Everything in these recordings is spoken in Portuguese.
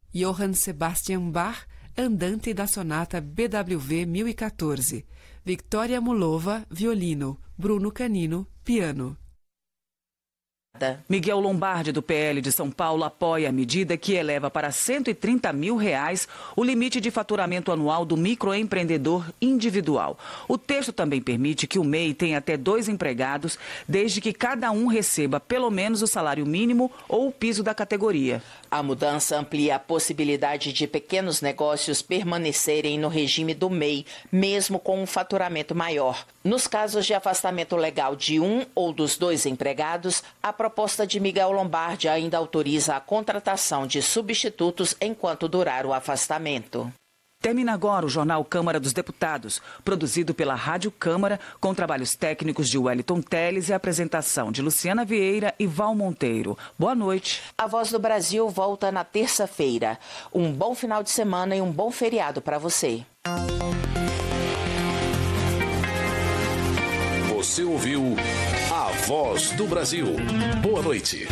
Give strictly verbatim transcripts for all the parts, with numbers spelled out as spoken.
Johann Sebastian Bach, Andante da Sonata B W V mil e quatorze. Victoria Mulova, violino. Bruno Canino, piano. Miguel Lombardi, do P L de São Paulo, apoia a medida que eleva para cento e trinta mil reais o limite de faturamento anual do microempreendedor individual. O texto também permite que o M E I tenha até dois empregados, desde que cada um receba pelo menos o salário mínimo ou o piso da categoria. A mudança amplia a possibilidade de pequenos negócios permanecerem no regime do M E I, mesmo com um faturamento maior. Nos casos de afastamento legal de um ou dos dois empregados, a proposta de Miguel Lombardi ainda autoriza a contratação de substitutos enquanto durar o afastamento. Termina agora o Jornal Câmara dos Deputados, produzido pela Rádio Câmara, com trabalhos técnicos de Wellington Teles e apresentação de Luciana Vieira e Val Monteiro. Boa noite. A Voz do Brasil volta na terça-feira. Um bom final de semana e um bom feriado para você. Você ouviu A Voz do Brasil. Boa noite.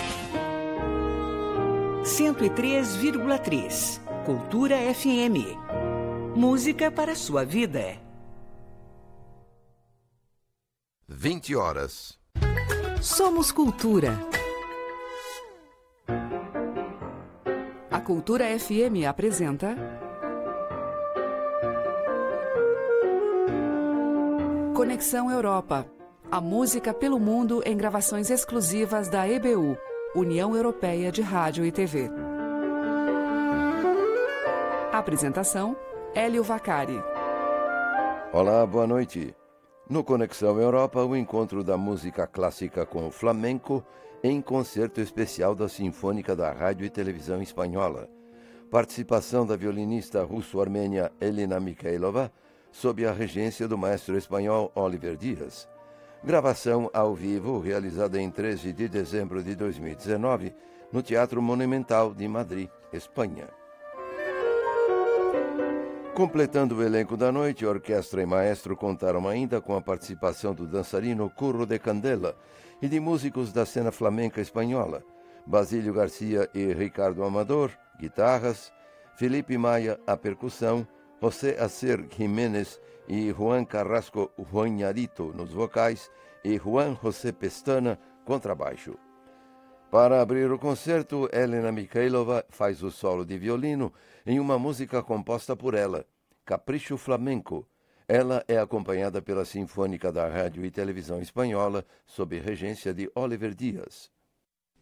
cento e três vírgula três Cultura F M. Música para a sua vida. vinte horas. Somos Cultura. A Cultura F M apresenta Conexão Europa. A música pelo mundo em gravações exclusivas da E B U, União Europeia de Rádio e T V. Apresentação, Hélio Vacari. Olá, boa noite. No Conexão Europa, o encontro da música clássica com o flamenco em concerto especial da Sinfônica da Rádio e Televisão Espanhola. Participação da violinista russo-armênia Elena Mikhailova, sob a regência do maestro espanhol Oliver Dias. Gravação ao vivo realizada em treze de dezembro de dois mil e dezenove no Teatro Monumental de Madrid, Espanha. Completando o elenco da noite, orquestra e maestro contaram ainda com a participação do dançarino Curro de Candela e de músicos da cena flamenca espanhola, Basílio Garcia e Ricardo Amador, guitarras, Felipe Maia, a percussão, José Acer Jiménez e Juan Carrasco Juanharito nos vocais e Juan José Pestana, contrabaixo. Para abrir o concerto, Elena Mikhailova faz o solo de violino em uma música composta por ela, Capricho Flamenco. Ela é acompanhada pela Sinfônica da Rádio e Televisão Espanhola, sob regência de Oliver Dias.